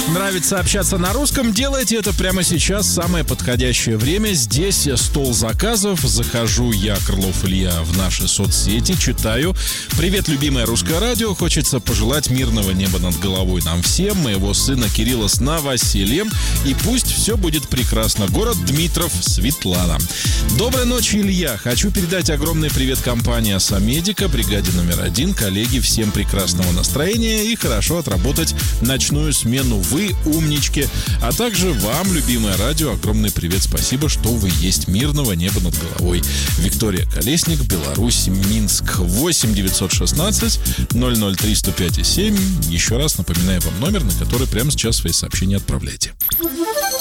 Нравится общаться на русском? Делайте это прямо сейчас, самое подходящее время. Здесь стол заказов. Захожу я, Крылов Илья, в наши соцсети, читаю. Привет, любимое русское радио. Хочется пожелать мирного неба над головой нам всем, моего сына Кирилла с новосельем. И пусть все будет прекрасно. Город Дмитров, Светлана. Доброй ночи, Илья. Хочу передать огромный привет компании «Асамедика», бригаде номер 1. Коллеги, всем прекрасного настроения и хорошо отработать ночную смену. Вы умнички. А также вам, любимое радио, огромный привет. Спасибо, что вы есть. Мирного неба над головой. Виктория Колесник, Беларусь, Минск. 8 916 003 105 7. Еще раз напоминаю вам номер, на который прямо сейчас свои сообщения отправляйте.